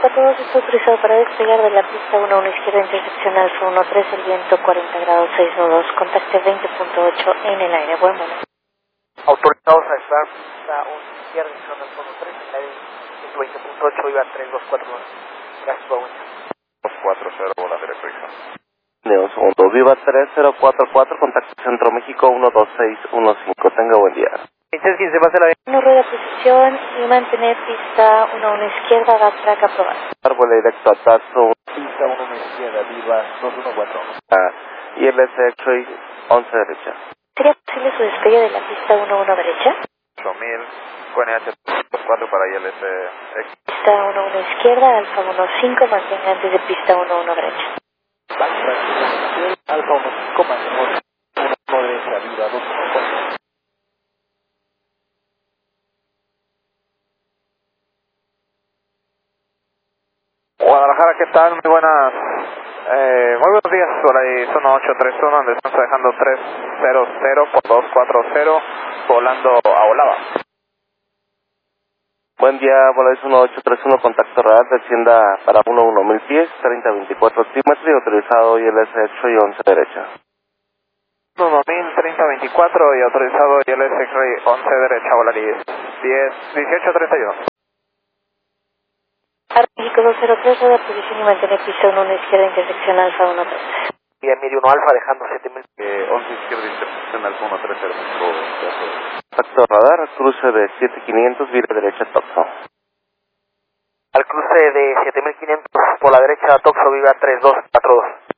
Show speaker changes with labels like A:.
A: 3242 está autorizado para despegar de la pista 11 izquierda intersección Alfa 13, el viento 40 grados 602, contacte 20.8 en el aire. Buen vuelo.
B: Autorizados a estar pista 11 izquierda intersección Alfa 13, en el aire 120.8, iba 3242. Gracias, buen vuelo.
C: 240, bola derecha.
D: Neo segundo, Viva 3044, contacto Centro México 12615, tenga buen día.
B: 15, pase la
A: No rueda posición y mantener pista 11 izquierda, da track aprobado.
D: Vuelo directo a Tazo,
B: pista 11 izquierda, Viva 214.
D: ILS X-Ray 11 derecha.
A: ¿Sería posible su despegue de la pista 11 derecha?
C: 8000, QNH 24 para ILS X.
A: Pista 11 izquierda, Alfa 15, mantenga antes de pista 11 derecha.
B: Alfa 15, mantenemos 1 derecha, Viva 214.
C: Guadalajara, ¿qué tal? Muy buenas. Muy buenos días, por ahí zona 831, donde estamos dejando 300 por 240, volando a Olava.
D: Buen día, Volaris 1831, contacto radar, descienda para 11.000 pies, 3024 altímetro y autorizado ILS X-Ray 11 derecha.
C: 1000, 3024 y autorizado ILS X-Ray 11 derecha, Volaris 1831.
A: México 203, rueda posición y mantener pista 11 izquierda intersección Alfa 13.
B: Y Emilio 1 Alfa dejando 7000.
C: 11 izquierda intersección Alfa 130.
D: Contacto radar, cruce de 7500, vía derecha Toxo.
B: Al cruce de 7500 por la derecha, Toxo, Viva 3242.